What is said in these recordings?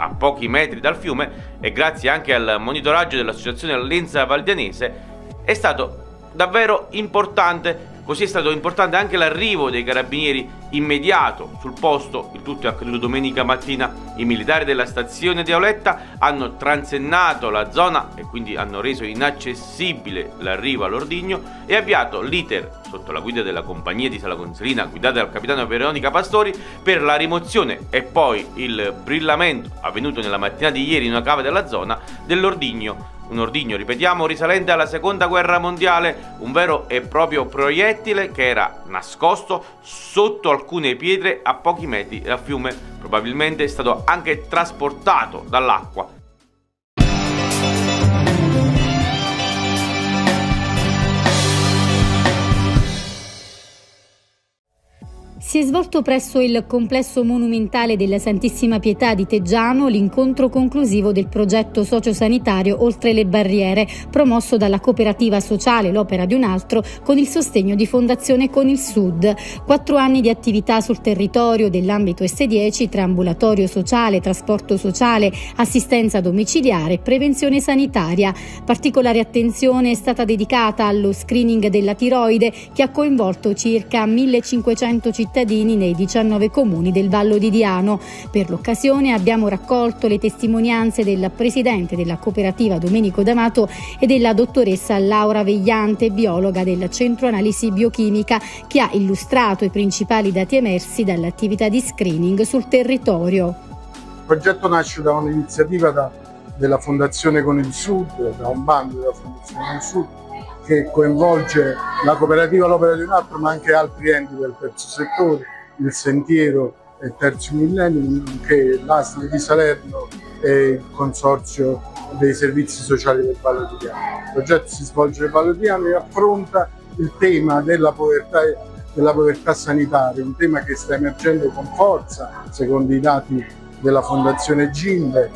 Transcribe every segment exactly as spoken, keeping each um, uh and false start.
a pochi metri dal fiume e grazie anche al monitoraggio dell'associazione Lenza Valdianese è stato davvero importante. Così è stato importante anche l'arrivo dei carabinieri immediato sul posto. Il tutto è accaduto domenica mattina. I militari della stazione di Auletta hanno transennato la zona e quindi hanno reso inaccessibile l'arrivo all'ordigno e avviato l'iter sotto la guida della compagnia di Sala Consilina guidata dal capitano Veronica Pastori per la rimozione e poi il brillamento avvenuto nella mattina di ieri in una cava della zona dell'ordigno. Un ordigno, ripetiamo, risalente alla seconda guerra mondiale, un vero e proprio proiettile che era nascosto sotto alcune pietre a pochi metri dal fiume. Probabilmente è stato anche trasportato dall'acqua. Si è svolto presso il complesso monumentale della Santissima Pietà di Teggiano l'incontro conclusivo del progetto sociosanitario Oltre le barriere, promosso dalla cooperativa sociale L'Opera di un altro con il sostegno di Fondazione Con il Sud. Quattro anni di attività sul territorio dell'ambito S dieci tra ambulatorio sociale, trasporto sociale, assistenza domiciliare e prevenzione sanitaria. Particolare attenzione è stata dedicata allo screening della tiroide che ha coinvolto circa millecinquecento cittadini nei diciannove comuni del Vallo di Diano. Per l'occasione abbiamo raccolto le testimonianze del presidente della cooperativa Domenico D'Amato e della dottoressa Laura Vegliante, biologa del Centro Analisi Biochimica, che ha illustrato i principali dati emersi dall'attività di screening sul territorio. Il progetto nasce da un'iniziativa da, della Fondazione Con il Sud, da un bando della Fondazione Con il Sud, che coinvolge la cooperativa L'Opera di un altro, ma anche altri enti del terzo settore, il Sentiero e il Terzo Millennio, che l'A S L di Salerno e il Consorzio dei Servizi Sociali del Vallo di Diano. Il progetto si svolge nel Vallo di Diano e affronta il tema della povertà, della povertà sanitaria, un tema che sta emergendo con forza, secondo i dati della Fondazione Gimbe,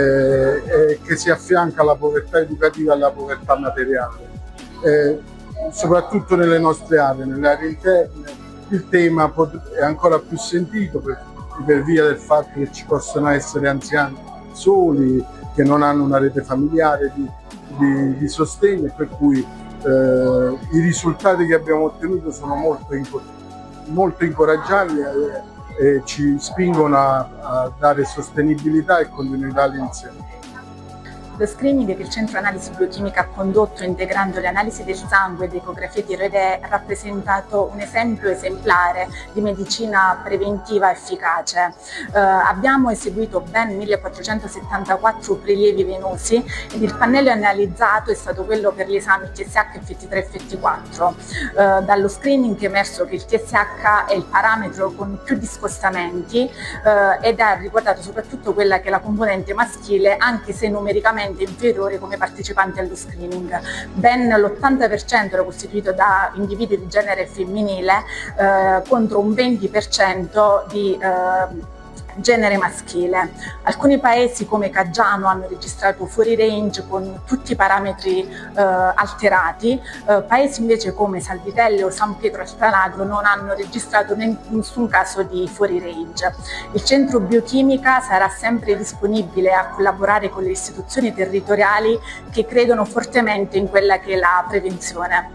eh, eh, che si affianca alla povertà educativa e alla povertà materiale. Eh, soprattutto nelle nostre aree, nelle aree interne, il tema è ancora più sentito per, per via del fatto che ci possono essere anziani soli, che non hanno una rete familiare di, di, di sostegno, e per cui eh, i risultati che abbiamo ottenuto sono molto, molto incoraggianti e, e ci spingono a, a dare sostenibilità e continuità all'insieme. Lo screening che il Centro Analisi Biochimica ha condotto integrando le analisi del sangue e l'ecografia tiroidea ha rappresentato un esempio esemplare di medicina preventiva efficace. Eh, abbiamo eseguito ben millequattrocentosettantaquattro prelievi venosi ed il pannello analizzato è stato quello per gli esami T S H, F T tre e F T quattro. Eh, dallo screening è emerso che il T S H è il parametro con più discostamenti eh, ed ha riguardato soprattutto quella che è la componente maschile, anche se numericamente inferiore come partecipanti allo screening. Ben l'ottanta per cento era costituito da individui di genere femminile eh, contro un venti per cento di eh, genere maschile. Alcuni paesi come Caggiano hanno registrato fuori range con tutti i parametri eh, alterati, eh, paesi invece come Salvitelle o San Pietro Altanagro non hanno registrato nessun caso di fuori range. Il centro biochimica sarà sempre disponibile a collaborare con le istituzioni territoriali che credono fortemente in quella che è la prevenzione.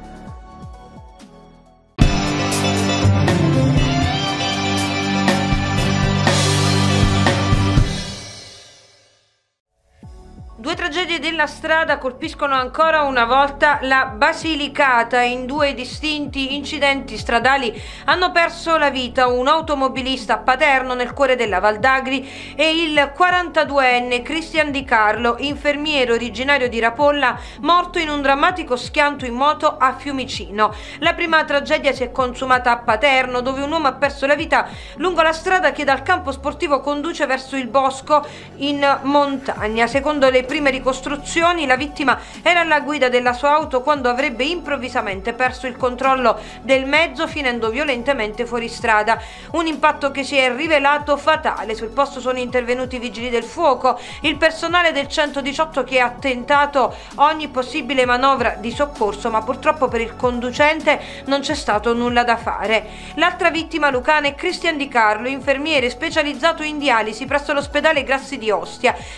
Due tragedie della strada colpiscono ancora una volta la Basilicata. In due distinti incidenti stradali hanno perso la vita un automobilista a Paterno nel cuore della Val d'Agri e il quarantaduenne Cristian Di Carlo, infermiere originario di Rapolla, morto in un drammatico schianto in moto a Fiumicino. La prima tragedia si è consumata a Paterno, dove un uomo ha perso la vita lungo la strada che dal campo sportivo conduce verso il bosco in montagna. Secondo le prime ricostruzioni la vittima era alla guida della sua auto quando avrebbe improvvisamente perso il controllo del mezzo, finendo violentemente fuori strada. Un impatto che si è rivelato fatale. Sul posto sono intervenuti i vigili del fuoco, il personale del centodiciotto che ha tentato ogni possibile manovra di soccorso, ma purtroppo per il conducente non c'è stato nulla da fare. L'altra vittima lucana è Cristian Di Carlo, infermiere specializzato in dialisi presso l'ospedale Grassi di Ostia.